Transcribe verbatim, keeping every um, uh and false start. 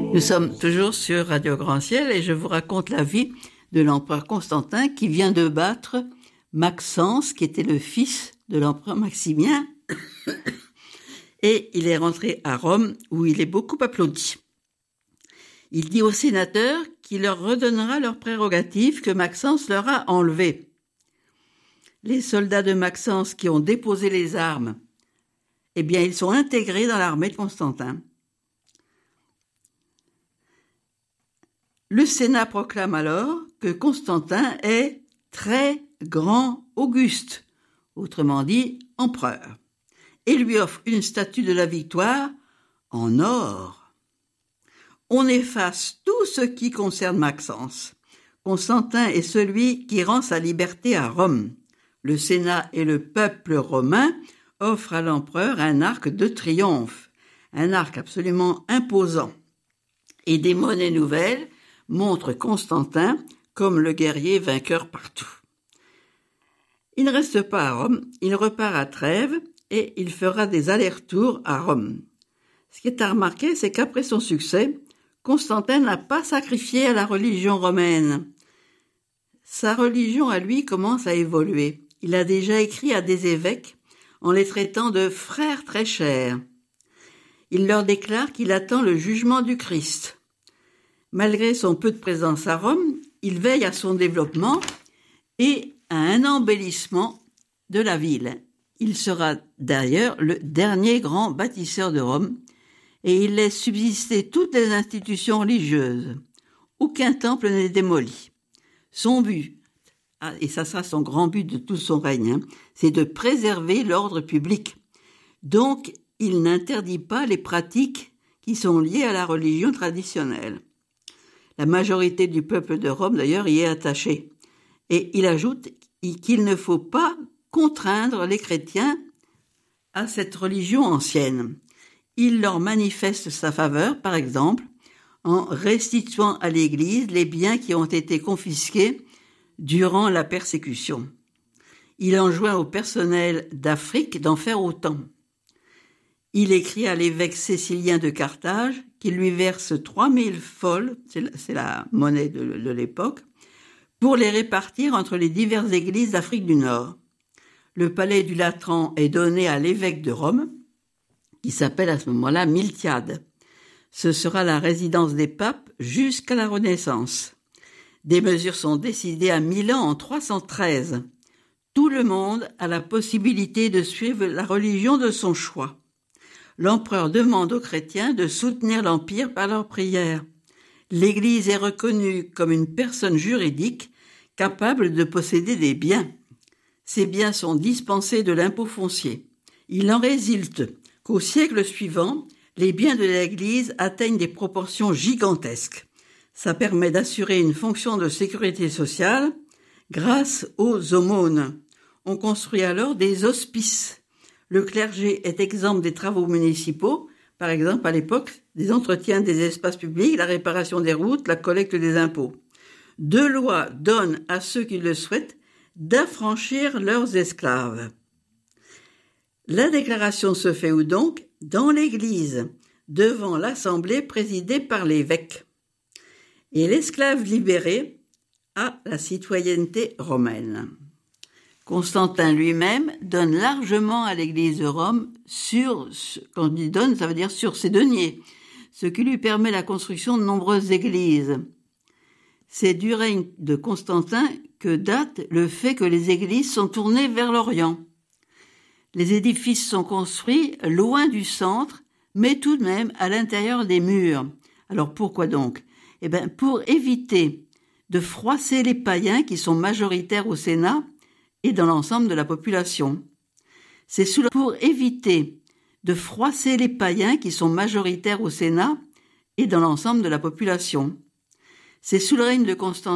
Nous sommes toujours sur Radio Grand Ciel et je vous raconte la vie de l'empereur Constantin qui vient de battre Maxence, qui était le fils de l'empereur Maximien. Et il est rentré à Rome où il est beaucoup applaudi. Il dit aux sénateurs qu'il leur redonnera leurs prérogatives que Maxence leur a enlevées. Les soldats de Maxence qui ont déposé les armes, eh bien, ils sont intégrés dans l'armée de Constantin. Le Sénat proclame alors que Constantin est très grand Auguste, autrement dit empereur, et lui offre une statue de la victoire en or. On efface tout ce qui concerne Maxence. Constantin est celui qui rend sa liberté à Rome. Le Sénat et le peuple romain offrent à l'empereur un arc de triomphe, un arc absolument imposant. Et des monnaies nouvelles montrent Constantin comme le guerrier vainqueur partout. Il ne reste pas à Rome, il repart à Trèves et il fera des allers-retours à Rome. Ce qui est à remarquer, c'est qu'après son succès, Constantin n'a pas sacrifié à la religion romaine. Sa religion à lui commence à évoluer. Il a déjà écrit à des évêques en les traitant de frères très chers. Il leur déclare qu'il attend le jugement du Christ. Malgré son peu de présence à Rome, il veille à son développement et à un embellissement de la ville. Il sera d'ailleurs le dernier grand bâtisseur de Rome et il laisse subsister toutes les institutions religieuses. Aucun temple n'est démoli. Son but, et ça sera son grand but de tout son règne, hein, c'est de préserver l'ordre public. Donc, il n'interdit pas les pratiques qui sont liées à la religion traditionnelle. La majorité du peuple de Rome, d'ailleurs, y est attachée. Et il ajoute qu'il ne faut pas contraindre les chrétiens à cette religion ancienne. Il leur manifeste sa faveur, par exemple, en restituant à l'Église les biens qui ont été confisqués durant la persécution. Il enjoint au personnel d'Afrique d'en faire autant. Il écrit à l'évêque Cécilien de Carthage qu'il lui verse trois mille fols, c'est la, c'est la monnaie de, de l'époque, pour les répartir entre les diverses églises d'Afrique du Nord. Le palais du Latran est donné à l'évêque de Rome, qui s'appelle à ce moment-là Miltiade. Ce sera la résidence des papes jusqu'à la Renaissance. Des mesures sont décidées à Milan en trois cent treize. Tout le monde a la possibilité de suivre la religion de son choix. L'empereur demande aux chrétiens de soutenir l'Empire par leurs prières. L'Église est reconnue comme une personne juridique capable de posséder des biens. Ces biens sont dispensés de l'impôt foncier. Il en résulte qu'au siècle suivant, les biens de l'Église atteignent des proportions gigantesques. Ça permet d'assurer une fonction de sécurité sociale grâce aux aumônes. On construit alors des hospices. Le clergé est exempt des travaux municipaux, par exemple à l'époque des entretiens des espaces publics, la réparation des routes, la collecte des impôts. Deux lois donnent à ceux qui le souhaitent d'affranchir leurs esclaves. La déclaration se fait où donc ? Dans l'église, devant l'assemblée présidée par l'évêque. Et l'esclave libéré a la citoyenneté romaine. Constantin lui-même donne largement à l'église de Rome sur, quand il dit donne, ça veut dire sur ses deniers, ce qui lui permet la construction de nombreuses églises. C'est du règne de Constantin que date le fait que les églises sont tournées vers l'Orient. Les édifices sont construits loin du centre, mais tout de même à l'intérieur des murs. Alors pourquoi donc ? Eh bien, pour éviter de froisser les païens qui sont majoritaires au Sénat et dans l'ensemble de la population. C'est sous la... pour éviter de froisser les païens qui sont majoritaires au Sénat et dans l'ensemble de la population. C'est sous le règne de Constantin